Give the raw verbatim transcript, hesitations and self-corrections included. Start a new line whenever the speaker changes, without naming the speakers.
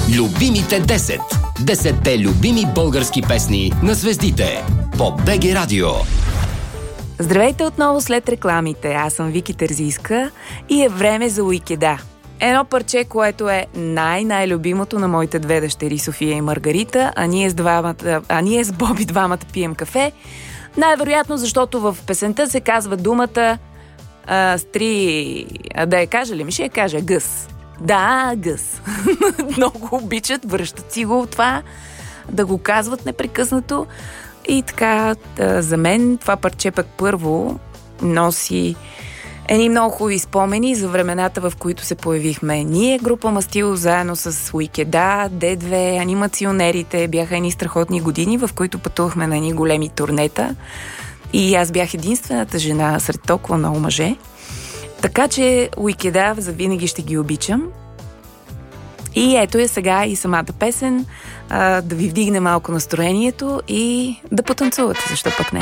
Любимите десет. Десетте любими български песни на звездите по БГ Радио.
Здравейте отново след рекламите. Аз съм Вики Терзийска и е време за уикеда. Едно парче, което е най-най-любимото на моите две дъщери София и Маргарита, а ние с, двамата, а ние с Боби двамата пием кафе. Най-вероятно, защото в песента се казва думата а, стри... А, да я кажа ли ми? Ще я кажа гъс. Да, гъс. Много обичат, връщат си го това, да го казват непрекъснато. И така, за мен това парче пък първо носи едни много хубави спомени за времената, в които се появихме. Ние, група Мастил, заедно с Уикеда, Д две, анимационерите, бяха едни страхотни години, в които пътувахме на едни големи турнета. И аз бях единствената жена сред толкова много мъже. Така че Уикеда завинаги ще ги обичам. И ето е сега и самата песен, а, да ви вдигне малко настроението и да потанцувате, защо пък не.